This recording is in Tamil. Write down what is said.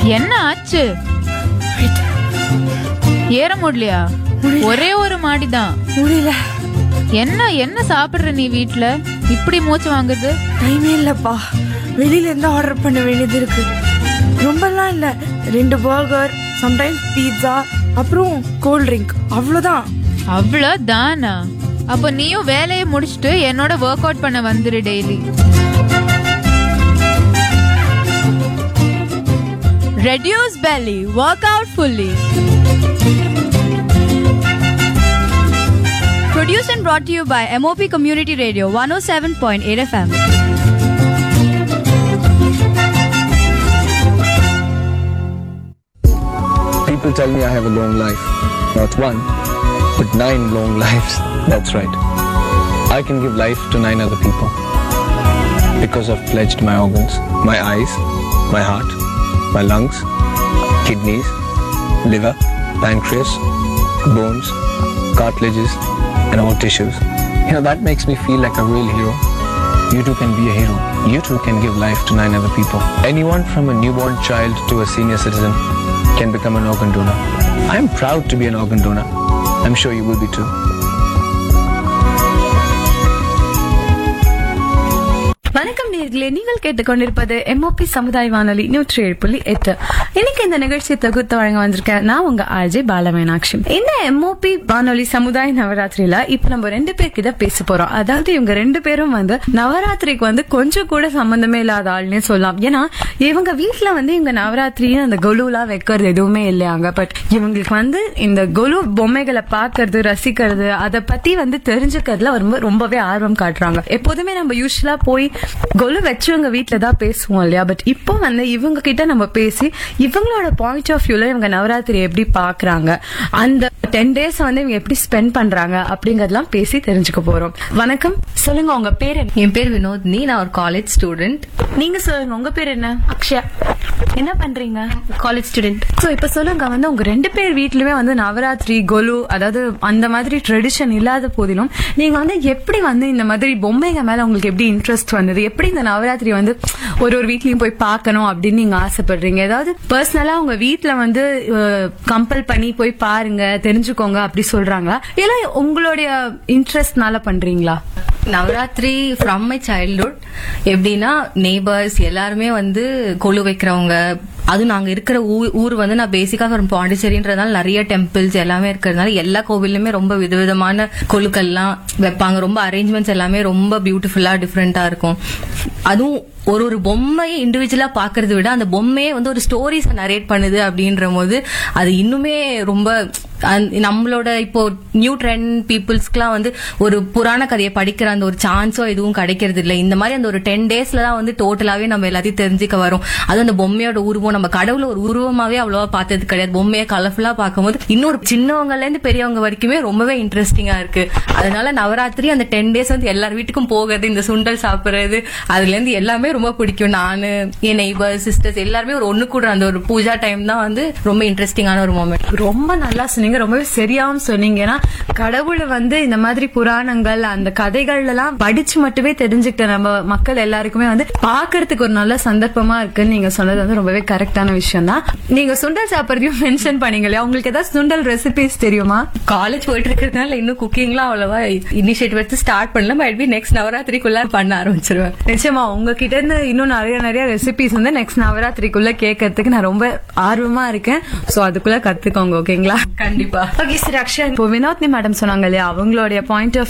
என்ன ஆச்சு? ஏற முடியலையா? ஒரே ஒரு மாடிதான். முடியல. என்ன என்ன சாப்பிடுற நீ வீட்ல? இப்படி மூச்சு வாங்குது. டைமே இல்லப்பா, வெளியில இருந்து ஆர்டர் பண்ண வேண்டியது இருக்கு. ரொம்பலாம் இல்ல, 2 பர்கர், சம்டைம்ஸ் பீட்சா, அப்புறம் கோல்ட் ட்ரிங்க், அவ்வளவுதான். அவ்வளவுதானா? அப்ப நீயும் வேலையை முடிச்சுட்டு என்னோட ஒர்க் அவுட் பண்ண வந்துரு daily. Reduce belly, work out fully. Produced and brought to you by MOP Community Radio 107.8 FM. People tell me I have a long life. Not one, but 9 long lives. That's right. I can give life to 9 other people. Because I've pledged my organs, my eyes, my heart, my lungs, kidneys, liver, pancreas, bones, cartilages, and all tissues. You know, that makes me feel like a real hero. You too can be a hero. You too can give life to 9 other people. Anyone from a newborn child to a senior citizen can become an organ donor. I am proud to be an organ donor. I'm sure you will be too. வணக்கம் நேயர்களே, நீங்கள் கேட்டுக்கொண்டிருப்பது MOP சமுதாய வானொலி 107.8. இன்னைக்கு இந்த நிகழ்ச்சியை தொகுத்து வழங்க வந்திருக்கேன் நான் உங்க RJ பாலமீனாட்சி. இந்த MOP வானொலி சமுதாய நவராத்திரியில இப்ப நம்ம 2 பேர்கிட்ட பேச போறோம். அதாவது இவங்க 2 பேரும் நவராத்திரிக்கு கொஞ்சம் கூட சம்பந்தமே இல்லாத ஆள்னே சொல்லலாம். ஏன்னா இவங்க வீட்டுல இவங்க நவராத்திரின்னு அந்த கொலுலாம் வைக்கிறது எதுவுமே இல்லையாங்க. பட் இவங்களுக்கு இந்த கொலு பொம்மைகளை பாக்குறது, ரசிக்கிறது, அதை பத்தி தெரிஞ்சுக்கிறதுல ரொம்பவே ஆர்வம் காட்டுறாங்க. எப்போதுமே நம்ம யூஸ்வலா போய் கொலு வச்சவங்க வீட்டுல தான் பேசுவோம் இல்லையா. பட் இப்போ இவங்க கிட்ட நம்ம பேசி இவங்களோட பாயிண்ட் ஆஃப் வியூல இவங்க நவராத்திரி எப்படி பாக்குறாங்க, அந்த 10 days இவங்க எப்படி ஸ்பெண்ட் பண்றாங்க அப்படிங்கறதெல்லாம் பேசி தெரிஞ்சுக்க போறோம். வணக்கம், சொல்லுங்க உங்க பேர் என்ன? என் பேர் வினோத்னி, நான் ஒரு காலேஜ் ஸ்டூடெண்ட். நீங்க சொல்லுங்க உங்க பேர் என்ன? அக்ஷயா. என்ன பண்றீங்க? College student. சோ இப்ப சொல்லுங்க, உங்க 2 பேர் வீட்லயுமே நவராத்திரி கொலு அதாவது அந்த மாதிரி ட்ரெடிஷன் இல்லாத போதிலும் நீங்க எப்படி இந்த மாதிரி பொம்மைங்க மேல உங்களுக்கு எப்படி இன்ட்ரெஸ்ட் வந்தது? எப்படி இந்த நவராத்திரி ஒரு வீட்லயும் போய் பார்க்கணும் அப்படின்னு நீங்க ஆசைப்படுறீங்க? ஏதாவது பர்சனலா உங்க வீட்டுல கம்பல் பண்ணி போய் பாருங்க, தெரிஞ்சுக்கோங்க அப்படி சொல்றாங்களா, இல்ல உங்களுடைய இன்ட்ரெஸ்ட்னால பண்றீங்களா? Navaratri from my childhood. எப்படின்னா நெய்பர்ஸ் எல்லாருமே கொலு வைக்கிறவங்க. அதுவும் நாங்க இருக்கிற ஊர் நான் பேசிக்கா பாண்டிச்சேரின்றதுனால நிறைய டெம்பிள்ஸ் எல்லாமே இருக்கிறதுனால எல்லா கோவிலுமே ரொம்ப விதவிதமான கொலுக்கள்லாம் வைப்பாங்க. ரொம்ப அரேஞ்ச்மெண்ட்ஸ் எல்லாமே ரொம்ப பியூட்டிஃபுல்லா டிஃப்ரெண்டா இருக்கும். அதுவும் ஒரு பொம்மையை இண்டிவிஜுவலா பாக்குறத விட அந்த பொம்மையே ஒரு ஸ்டோரிஸ் நரேட் பண்ணுது அப்படின்ற போது அது இன்னுமே ரொம்ப நம்மளோட இப்போ நியூ ட்ரெண்ட் பீப்புள்ஸ்க்குலாம் ஒரு புராண கதையை படிக்கிற அந்த ஒரு சான்ஸோ எதுவும் கிடைக்கிறது இல்லை. இந்த மாதிரி அந்த ஒரு 10 daysல தான் டோட்டலாவே நம்ம எல்லாத்தையும் தெரிஞ்சுக்க வரும். அது அந்த பொம்மையோட உருவம் நம்ம கடவுள ஒரு உருவமாவே அவ்வளவா பார்த்தது கிடையாது. பொம்மையை கலர்ஃபுல்லா பார்க்கும்போது இன்னொரு சின்னவங்கல இருந்து பெரியவங்க வரைக்குமே ரொம்பவே இன்ட்ரெஸ்டிங்கா இருக்கு. அதனால நவராத்திரி அந்த 10 days எல்லார் வீட்டுக்கும் போகிறது, இந்த சுண்டல் சாப்பிடுறது, அதுல இருந்து எல்லாமே ரொம்ப பிடிக்கும். நானு, என் நெய்பர்ஸ், சிஸ்டர்ஸ் எல்லாருமே ஒண்ணு கூட அந்த ஒரு பூஜா டைம் தான் ரொம்ப இன்ட்ரெஸ்டிங்கான ஒரு மொமெண்ட். ரொம்ப நல்லா சொன்னீங்க, ரொம்பவே சரியாவும் சொன்னீங்க. ஏன்னா கடவுளை இந்த மாதிரி புராணங்கள் அந்த கதைகள் எல்லாம் படிச்சு மட்டுமே தெரிஞ்சுக்கிட்ட நம்ம மக்கள் எல்லாருக்குமே பாக்குறதுக்கு ஒரு நல்ல சந்தர்ப்பமா இருக்குன்னு நீங்க சொன்னது ரொம்பவே கரெக்டான விஷயம் தான். நீங்க சுண்டல் சாப்பிடுறதையும் மென்ஷன் பண்ணீங்க இல்லையா? உங்களுக்கு ஏதாவது சுண்டல் ரெசிபிஸ் தெரியுமா? காலேஜ் போயிட்டு இருக்கிறதுனால இன்னும் குக்கிங்லாம் அவ்வளவா இனிஷியேட்டிவ் எடுத்து ஸ்டார்ட் பண்ணல. மேபி நெக்ஸ்ட் நவராத்திரிக்குள்ள பண்ண ஆரம்பிச்சிருவேன். நிச்சயமா உங்ககிட்ட இருந்து இன்னும் நிறைய ரெசிபிஸ் நெக்ஸ்ட் நவராத்திரிக்குள்ள கேட்கறதுக்கு நான் ரொம்ப ஆர்வமா இருக்கேன். சோ அதுக்குள்ள கத்துக்கோங்க, ஓகேங்களா? கண்டிப்பா. Okay sir. அக்ஷயா, இப்போ வினோத்னி மேடம் சொன்னாங்க இல்லையா, அவங்களுடைய பாயிண்ட் ஆஃப்